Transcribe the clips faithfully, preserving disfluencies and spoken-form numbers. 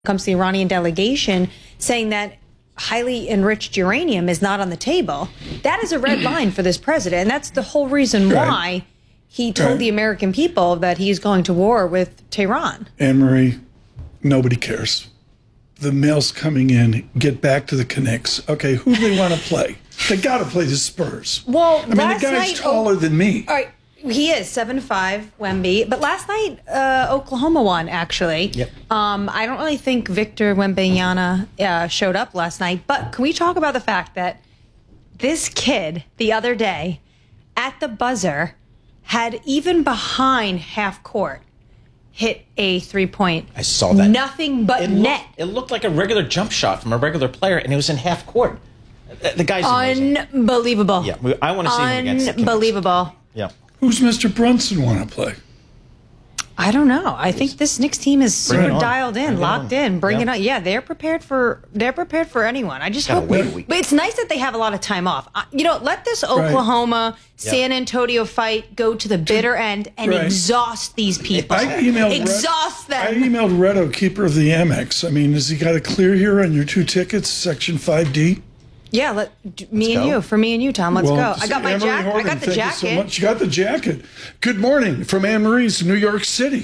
comes to the Iranian delegation, saying that highly enriched uranium is not on the table. That is a red line for this president. And that's the whole reason right. why he told right. the American people that he's going to war with Tehran. Anne-Marie, nobody cares. The mail's coming in, get back to the Knicks. Okay, who do they want to play? They got to play the Spurs. Well, I mean, last the guy's night, taller oh, than me. All right, he is seven five, Wemby. But last night, uh, Oklahoma won, actually. Yep. Um, I don't really think Victor Wembanyama uh, showed up last night. But can we talk about the fact that this kid, the other day, at the buzzer, had even behind half court, hit a three-point. I saw that. Nothing but it net. Looked, it looked like a regular jump shot from a regular player, and it was in half court. The guy's amazing. Unbelievable. Yeah, I want to see him against the Kings. Unbelievable. Yeah. Who's Mister Brunson want to play? I don't know. I think this Knicks team is Bring super it on. dialed in, Bring it locked on. in. Bring Yeah. it on. Yeah, they're prepared for they're prepared for anyone. I just Gotta hope. wait a week. But it's nice that they have a lot of time off. Uh, you know, let this Oklahoma San Antonio fight go to the bitter end and Right. exhaust these people. I emailed exhaust Red, I them. emailed Reto, keeper of the Amex. I mean, has he got a clear here on your two tickets, Section five D? Yeah, let d- me and go. you. For me and you, Tom. Let's Well, go. I got my Anne-Marie jacket. I Horton, got the thank jacket. You so much. You got the jacket. Good morning from Anne-Marie's New York City.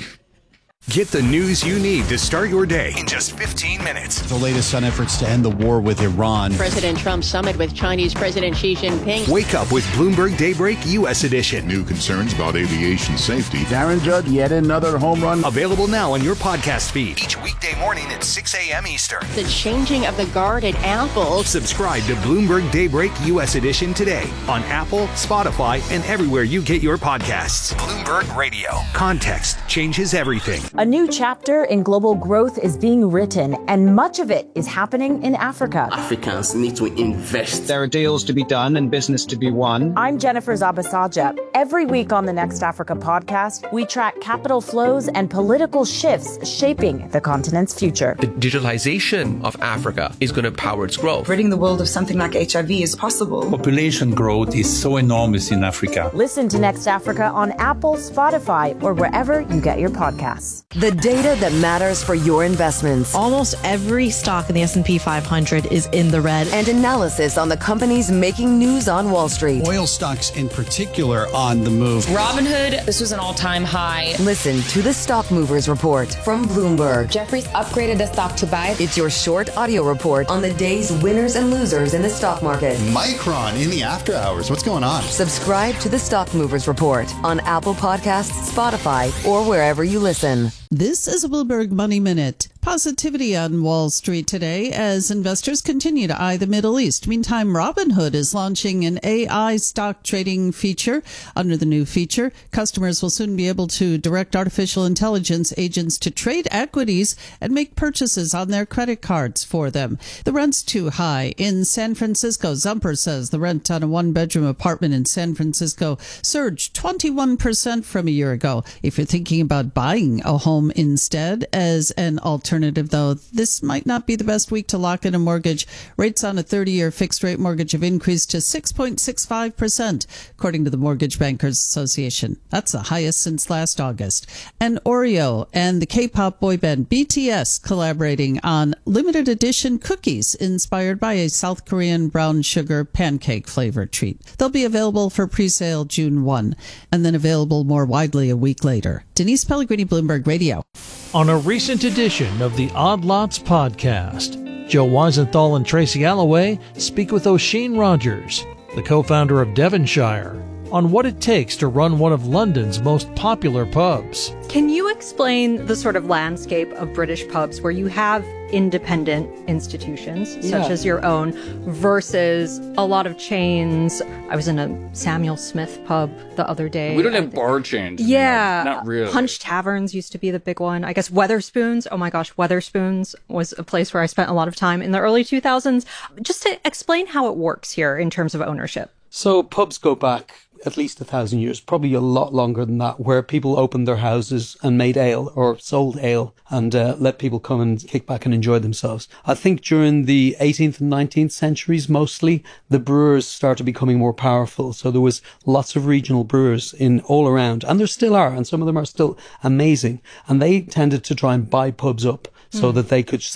Get the news you need to start your day in just fifteen minutes. The latest on efforts to end the war with Iran. President Trump's summit with Chinese President Xi Jinping. Wake up with Bloomberg Daybreak U S Edition. New concerns about aviation safety. Darren Judd, yet another home run. Available now on your podcast feed. Each weekday morning at six a.m. Eastern. The changing of the guard at Apple. Subscribe to Bloomberg Daybreak U S Edition today on Apple, Spotify, and everywhere you get your podcasts. Bloomberg Radio. Context changes everything. A new chapter in global growth is being written, and much of it is happening in Africa. Africans need to invest. There are deals to be done and business to be won. I'm Jennifer Zabasaja. Every week on the Next Africa podcast, we track capital flows and political shifts shaping the continent's future. The digitalization of Africa is going to power its growth. Ridding the world of something like H I V is possible. Population growth is so enormous in Africa. Listen to Next Africa on Apple, Spotify, or wherever you get your podcasts. The data that matters for your investments. Almost every stock in the S and P five hundred is in the red. And analysis on the companies making news on Wall Street. Oil stocks in particular on the move. Robinhood, this was an all-time high. Listen to the Stock Movers Report from Bloomberg. Jefferies upgraded the stock to buy. It's your short audio report on the day's winners and losers in the stock market. Micron in the after hours. What's going on? Subscribe to the Stock Movers Report on Apple Podcasts, Spotify, or wherever you listen. This is a Bloomberg Money Minute. Positivity on Wall Street today as investors continue to eye the Middle East. Meantime, Robinhood is launching an A I stock trading feature. Under the new feature, customers will soon be able to direct artificial intelligence agents to trade equities and make purchases on their credit cards for them. The rent's too high. In San Francisco, Zumper says the rent on a one-bedroom apartment in San Francisco surged twenty-one percent from a year ago. If you're thinking about buying a home instead as an alternative, though, this might not be the best week to lock in a mortgage. Rates on a thirty-year fixed-rate mortgage have increased to six point six five percent, according to the Mortgage Bankers Association. That's the highest since last August. And Oreo and the K-pop boy band B T S collaborating on limited edition cookies inspired by a South Korean brown sugar pancake flavor treat. They'll be available for pre-sale June first and then available more widely a week later. Denise Pellegrini, Bloomberg Radio. On a recent edition of the Odd Lots podcast, Joe Weisenthal and Tracy Alloway speak with Oisin Rogers, the co-founder of Devonshire, on what it takes to run one of London's most popular pubs. Can you explain the sort of landscape of British pubs where you have independent institutions, yeah. such as your own, versus a lot of chains? I was in a Samuel Smith pub the other day. We don't have bar chains. Yeah. No, not really. Punch Taverns used to be the big one. I guess Weatherspoons. Oh my gosh, Weatherspoons was a place where I spent a lot of time in the early two thousands. Just to explain how it works here in terms of ownership. So pubs go back at least a thousand years, probably a lot longer than that, where people opened their houses and made ale or sold ale and uh, let people come and kick back and enjoy themselves. I think during the eighteenth and nineteenth centuries, mostly, the brewers started becoming more powerful. So there was lots of regional brewers in all around, and there still are, and some of them are still amazing. And they tended to try and buy pubs up so Mm. that they could